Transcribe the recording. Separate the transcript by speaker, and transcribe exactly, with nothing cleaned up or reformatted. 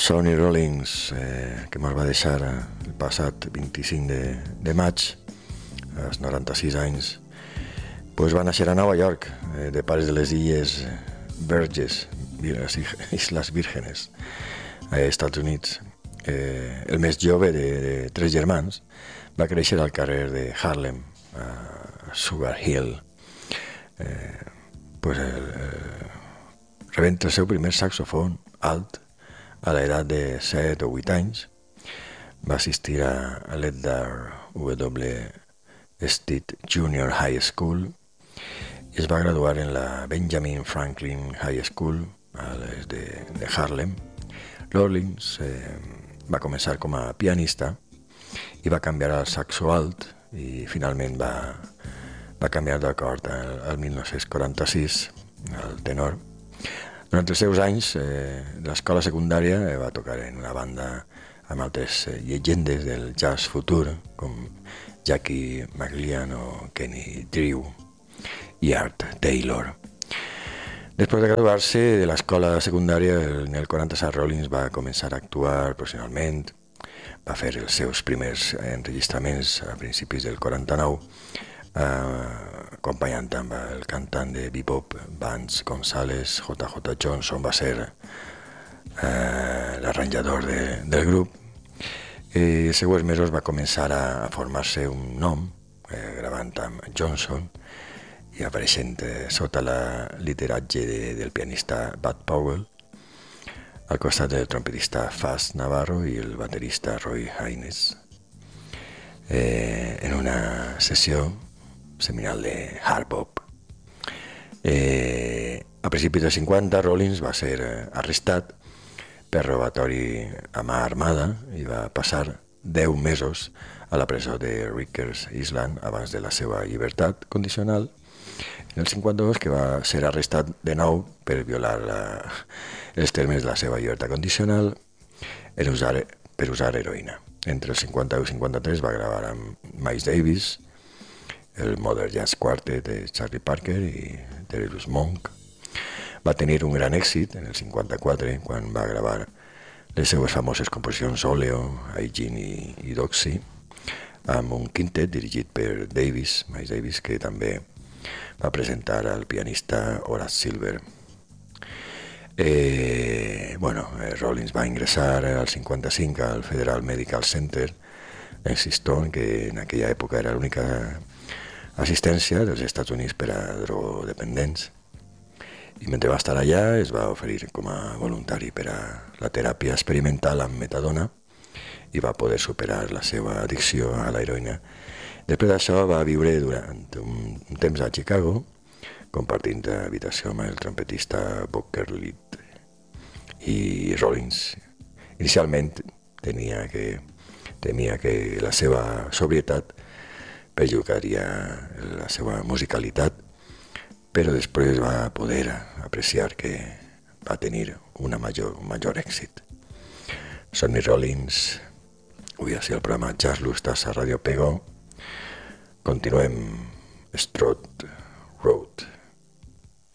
Speaker 1: Sonny Rollins, eh, que ens va deixar el passat vint-i-cinc de, de maig, als noranta-sis anys, pues va néixer a Nova York, eh, de pares de les illes Verges, les Isles Vírgenes, als Estats Units. Eh, el més jove de, de tres germans, va créixer al carrer de Harlem, a Sugar Hill. Eh, pues el, el, rebenta el seu primer saxofon alt a l'edat de set o vuit anys. Va assistir a, a l'Edgar W. Stead Junior High School i es va graduar en la Benjamin Franklin High School a les de, de Harlem. Rollins eh, va començar com a pianista i va canviar al saxo alt i finalment va, va canviar d'acord al, al dinou quaranta-sis al tenor. Durant els seus anys eh, de l'escola secundària eh, va tocar en una banda amb altres eh, llegendes del jazz futur com Jackie McLean o Kenny Drew i Art Taylor. Després de graduar-se de l'escola secundària, en el quaranta-set Rollins va començar a actuar professionalment, va fer els seus primers enregistraments a principis del quaranta-nou, eh, acompanyant amb el cantant de bebop Vance González. J J Johnson va ser eh, l'arranjador de, del grup. I els següents mesos va començar a, a formar-se un nom, eh, gravant amb Johnson i apareixent eh, sota la lideratge de, del pianista Bud Powell, al costat del trompetista Faz Navarro i el baterista Roy Haynes, eh, en una sessió seminal de hard bop. Eh, a principis dels cinquanta, Rollins va ser arrestat per robatori a mà armada i va passar deu mesos a la presó de Rikers Island abans de la seva llibertat condicional. En el cinquanta-dos, que va ser arrestat de nou per violar la, els termes de la seva llibertat condicional per usar, per usar heroïna. Entre el cinquanta-u i el cinquanta-tres va gravar amb Miles Davis, el Modern Jazz Quartet de Charlie Parker i Thelonious Monk. Va tenir un gran èxit en el cinquanta-quatre quan va gravar les seues famoses composicions Oleo, Aigin i, i Doxy amb un quintet dirigit per Davis, Miles Davis, que també va presentar al pianista Horace Silver. Eh, bueno, Rollins va ingressar al cinquanta-cinc al Federal Medical Center en Siston, que en aquella època era l'única assistència dels Estats Units per a drogodependents. I mentre va estar allà es va oferir com a voluntari per a la teràpia experimental amb metadona i va poder superar la seva addicció a l'heroïna. Després d'això va viure durant un temps a Chicago, compartint habitació amb el trompetista Booker Litt i Rollins. Inicialment tenia que, temia que la seva sobrietat perjudicaria la seva musicalitat, però després va poder apreciar que va tenir una major, un major èxit. Sonny Rollins, avui així el programa Jazz Lustas a Radio Pego. Continuem Strut